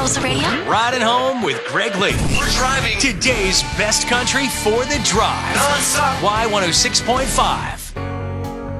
Coastal Radio. Riding home with Greg Lee. We're driving Today's best country for the drive. non-stop. Y106.5.